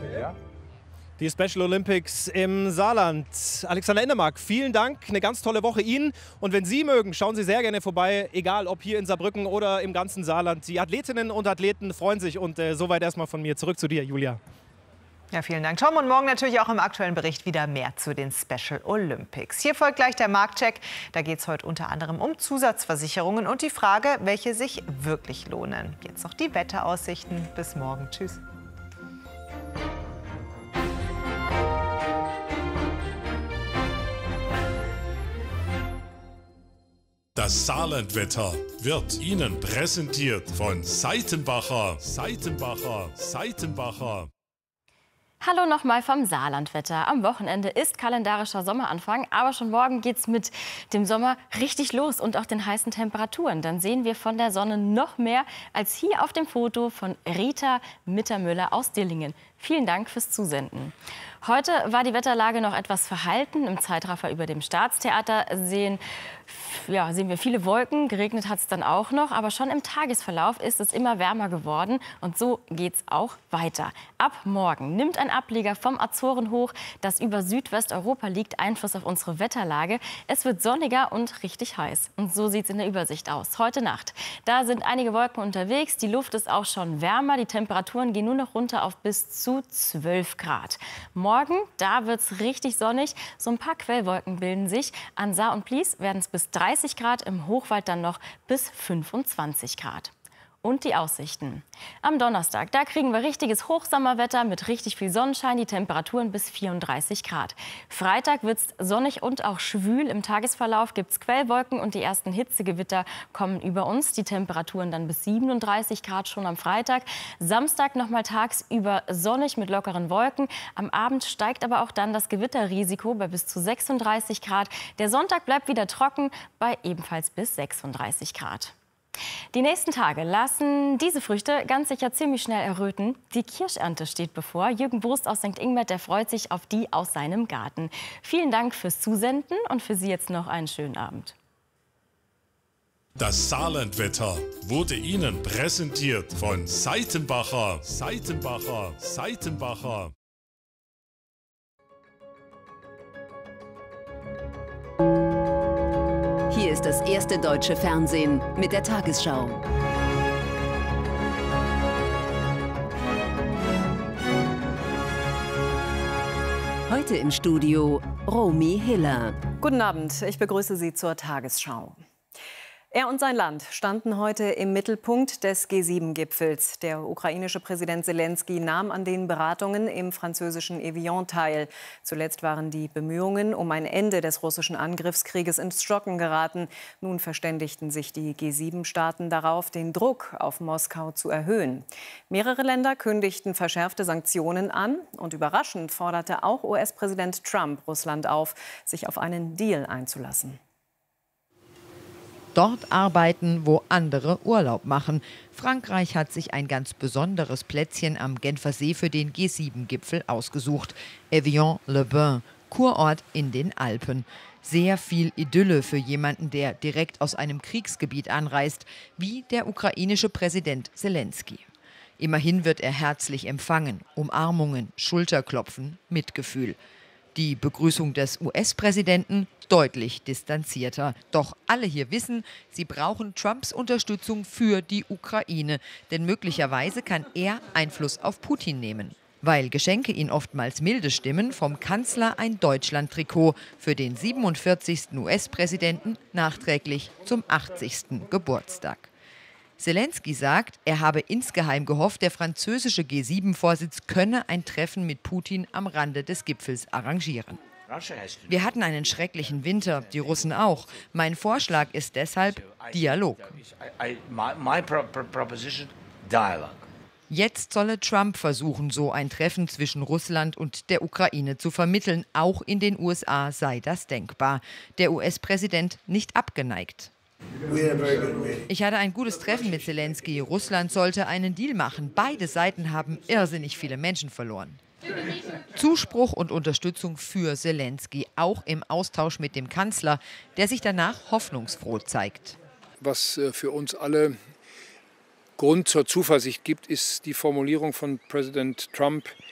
Die Special Olympics im Saarland. Alexander Ennemark, vielen Dank, eine ganz tolle Woche Ihnen. Und wenn Sie mögen, schauen Sie sehr gerne vorbei, egal ob hier in Saarbrücken oder im ganzen Saarland. Die Athletinnen und Athleten freuen sich. Und soweit erstmal von mir. Zurück zu dir, Julia. Ja, vielen Dank, Tom. Und morgen natürlich auch im aktuellen Bericht wieder mehr zu den Special Olympics. Hier folgt gleich der Marktcheck. Da geht es heute unter anderem um Zusatzversicherungen und die Frage, welche sich wirklich lohnen. Jetzt noch die Wetteraussichten. Bis morgen. Tschüss. Das Saarlandwetter wird Ihnen präsentiert von Seitenbacher. Hallo nochmal vom Saarlandwetter. Am Wochenende ist kalendarischer Sommeranfang, aber schon morgen geht's mit dem Sommer richtig los und auch den heißen Temperaturen. Dann sehen wir von der Sonne noch mehr als hier auf dem Foto von Rita Mittermüller aus Dillingen. Vielen Dank fürs Zusenden. Heute war die Wetterlage noch etwas verhalten. Im Zeitraffer über dem Staatstheater sehen wir viele Wolken. Geregnet hat es dann auch noch. Aber schon im Tagesverlauf ist es immer wärmer geworden. Und so geht es auch weiter. Ab morgen nimmt ein Ableger vom Azorenhoch, das über Südwesteuropa liegt, Einfluss auf unsere Wetterlage. Es wird sonniger und richtig heiß. Und so sieht es in der Übersicht aus. Heute Nacht. Da sind einige Wolken unterwegs. Die Luft ist auch schon wärmer. Die Temperaturen gehen nur noch runter auf bis zu 12 Grad. Morgen, da wird es richtig sonnig. So ein paar Quellwolken bilden sich. An Saar und Blies werden es bis 30 Grad, im Hochwald dann noch bis 25 Grad. Und die Aussichten. Am Donnerstag, da kriegen wir richtiges Hochsommerwetter mit richtig viel Sonnenschein, die Temperaturen bis 34 Grad. Freitag wird es sonnig und auch schwül. Im Tagesverlauf gibt es Quellwolken und die ersten Hitzegewitter kommen über uns. Die Temperaturen dann bis 37 Grad schon am Freitag. Samstag nochmal tagsüber sonnig mit lockeren Wolken. Am Abend steigt aber auch dann das Gewitterrisiko bei bis zu 36 Grad. Der Sonntag bleibt wieder trocken bei ebenfalls bis 36 Grad. Die nächsten Tage lassen diese Früchte ganz sicher ziemlich schnell erröten. Die Kirschernte steht bevor. Jürgen Brust aus St. Ingbert, der freut sich auf die aus seinem Garten. Vielen Dank fürs Zusenden und für Sie jetzt noch einen schönen Abend. Das Saarlandwetter wurde Ihnen präsentiert von Seitenbacher. Hier ist das erste deutsche Fernsehen mit der Tagesschau. Heute im Studio Romy Hiller. Guten Abend, ich begrüße Sie zur Tagesschau. Er und sein Land standen heute im Mittelpunkt des G7-Gipfels. Der ukrainische Präsident Selenskyj nahm an den Beratungen im französischen Evian teil. Zuletzt waren die Bemühungen um ein Ende des russischen Angriffskrieges ins Stocken geraten. Nun verständigten sich die G7-Staaten darauf, den Druck auf Moskau zu erhöhen. Mehrere Länder kündigten verschärfte Sanktionen an. Und überraschend forderte auch US-Präsident Trump Russland auf, sich auf einen Deal einzulassen. Dort arbeiten, wo andere Urlaub machen. Frankreich hat sich ein ganz besonderes Plätzchen am Genfersee für den G7-Gipfel ausgesucht. Evian-le-Bain, Kurort in den Alpen. Sehr viel Idylle für jemanden, der direkt aus einem Kriegsgebiet anreist, wie der ukrainische Präsident Selenskyj. Immerhin wird er herzlich empfangen. Umarmungen, Schulterklopfen, Mitgefühl. Die Begrüßung des US-Präsidenten deutlich distanzierter. Doch alle hier wissen, sie brauchen Trumps Unterstützung für die Ukraine. Denn möglicherweise kann er Einfluss auf Putin nehmen. Weil Geschenke ihn oftmals milde stimmen, vom Kanzler ein Deutschland-Trikot für den 47. US-Präsidenten nachträglich zum 80. Geburtstag. Selenskyj sagt, er habe insgeheim gehofft, der französische G7-Vorsitz könne ein Treffen mit Putin am Rande des Gipfels arrangieren. Wir hatten einen schrecklichen Winter, die Russen auch. Mein Vorschlag ist deshalb Dialog. Jetzt solle Trump versuchen, so ein Treffen zwischen Russland und der Ukraine zu vermitteln. Auch in den USA sei das denkbar. Der US-Präsident nicht abgeneigt. Ich hatte ein gutes Treffen mit Selenskyj. Russland sollte einen Deal machen. Beide Seiten haben irrsinnig viele Menschen verloren. Zuspruch und Unterstützung für Selenskyj, auch im Austausch mit dem Kanzler, der sich danach hoffnungsfroh zeigt. Was für uns alle Grund zur Zuversicht gibt, ist die Formulierung von Präsident Trump.